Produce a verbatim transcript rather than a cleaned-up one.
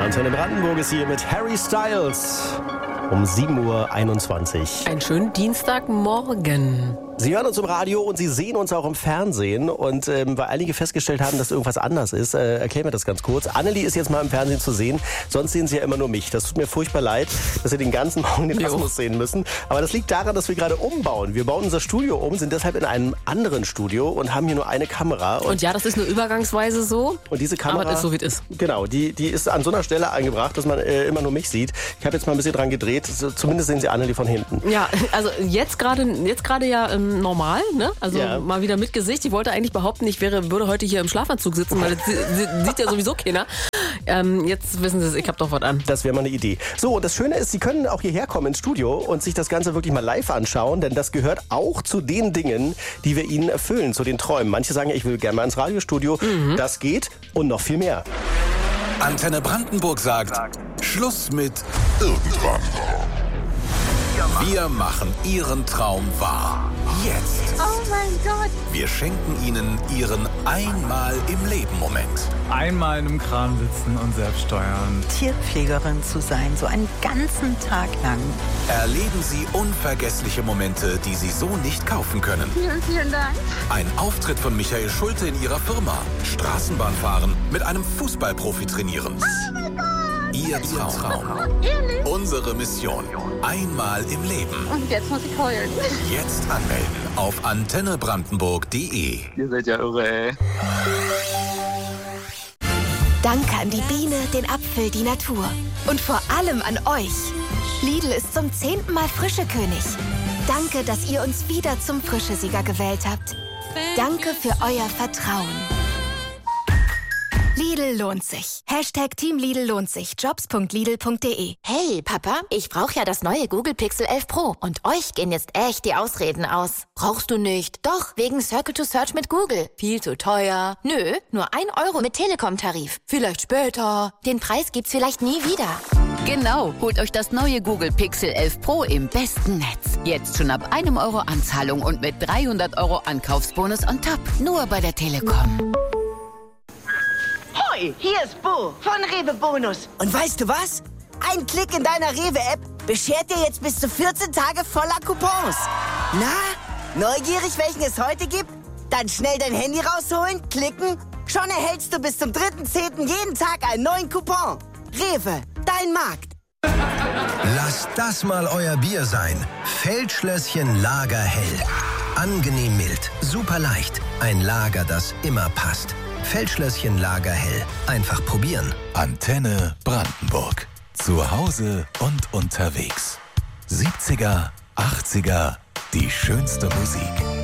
Antenne Brandenburg ist hier mit Harry Styles um sieben Uhr einundzwanzig. Einen schönen Dienstagmorgen. Sie hören uns im Radio und Sie sehen uns auch im Fernsehen. Und ähm, weil einige festgestellt haben, dass irgendwas anders ist, äh, erklären wir das ganz kurz. Annelie ist jetzt mal im Fernsehen zu sehen. Sonst sehen Sie ja immer nur mich. Das tut mir furchtbar leid, dass Sie den ganzen Morgen den Rasmus sehen müssen. Aber das liegt daran, dass wir gerade umbauen. Wir bauen unser Studio um, sind deshalb in einem anderen Studio und haben hier nur eine Kamera. Und, und ja, das ist nur übergangsweise so. Und diese Kamera, aber das ist so, wie es ist. Genau, die, die ist an so einer Stelle eingebracht, dass man äh, immer nur mich sieht. Ich habe jetzt mal ein bisschen dran gedreht. Zumindest sehen Sie Annelie von hinten. Ja, also jetzt gerade jetzt gerade ja ähm, normal, ne? Also Ja. mal wieder mit Gesicht. Ich wollte eigentlich behaupten, ich wäre, würde heute hier im Schlafanzug sitzen, weil das sie- sieht ja sowieso keiner. Ähm, jetzt wissen Sie es, ich habe doch was an. Das wäre mal eine Idee. So, und das Schöne ist, Sie können auch hierher kommen ins Studio und sich das Ganze wirklich mal live anschauen, denn das gehört auch zu den Dingen, die wir Ihnen erfüllen, zu den Träumen. Manche sagen ja, ich will gerne mal ins Radiostudio. Mhm. Das geht und noch viel mehr. Antenne Brandenburg sagt, Schluss mit irgendwann. Wir machen Ihren Traum wahr. Jetzt. Oh mein Gott. Wir schenken Ihnen Ihren Einmal im Leben Moment. Einmal in einem Kran sitzen und selbst steuern. Tierpflegerin zu sein, so einen ganzen Tag lang. Erleben Sie unvergessliche Momente, die Sie so nicht kaufen können. Vielen, vielen Dank. Ein Auftritt von Michael Schulte in Ihrer Firma. Straßenbahn fahren, mit einem Fußballprofi trainieren. Oh mein Gott. Ihr Traum. Ehrlich? Unsere Mission. Einmal im Leben. Und jetzt muss ich heulen. Jetzt anmelden auf antenne brandenburg punkt de. Ihr seid ja irre, ey. Danke an die Biene, den Apfel, die Natur. Und vor allem an euch. Lidl ist zum zehnten Mal Frischekönig. Danke, dass ihr uns wieder zum Frischesieger gewählt habt. Danke für euer Vertrauen. Lidl lohnt sich. Hashtag Team Lidl lohnt sich. jobs punkt lidl punkt de. Hey, Papa, ich brauche ja das neue Google Pixel elf Pro. Und euch gehen jetzt echt die Ausreden aus. Brauchst du nicht? Doch, wegen Circle to Search mit Google. Viel zu teuer. Nö, nur ein Euro mit Telekom-Tarif. Vielleicht später. Den Preis gibt's vielleicht nie wieder. Genau, holt euch das neue Google Pixel elf Pro im besten Netz. Jetzt schon ab einem Euro Anzahlung und mit dreihundert Euro Ankaufsbonus on top. Nur bei der Telekom. Hoi, hier ist Bo von Rewe Bonus. Und weißt du was? Ein Klick in deiner Rewe-App beschert dir jetzt bis zu vierzehn Tage voller Coupons. Na, neugierig, welchen es heute gibt? Dann schnell dein Handy rausholen, klicken. Schon erhältst du bis zum dritten zehnten jeden Tag einen neuen Coupon. Rewe, dein Markt. Lasst das mal euer Bier sein. Feldschlösschen Lagerhell. Angenehm mild, super leicht. Ein Lager, das immer passt. Feldschlösschen Lagerhell. Einfach probieren. Antenne Brandenburg. Zu Hause und unterwegs. siebziger, achtziger, die schönste Musik.